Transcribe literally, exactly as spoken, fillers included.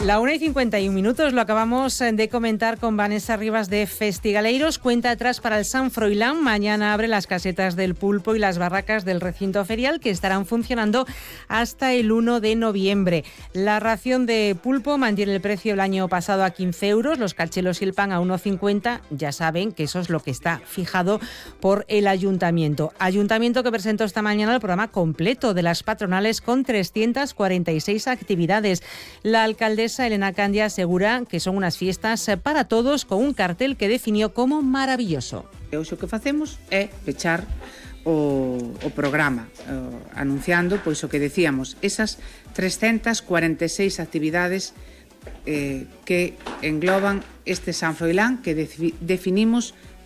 La una y cincuenta y un minutos, lo acabamos de comentar con Vanessa Rivas de Festigaleiros. Cuenta atrás para el San Froilán. Mañana abre las casetas del pulpo y las barracas del recinto ferial, que estarán funcionando hasta el uno de noviembre. La ración de pulpo mantiene el precio el año pasado a quince euros, los cachelos y el pan a uno cincuenta. Ya saben que eso es lo que está fijado por el ayuntamiento. Ayuntamiento que presentó esta mañana el programa completo de las patronales con trescientas cuarenta y seis actividades. La alcaldesa Elena Candia asegura que son unas fiestas para todos, con un cartel que definió como maravilloso. Hoxe o que facemos é pechar o, o programa, o, anunciando pois o que decíamos, esas trescientas cuarenta e seis actividades eh, que engloban este San Froilán que de, definimos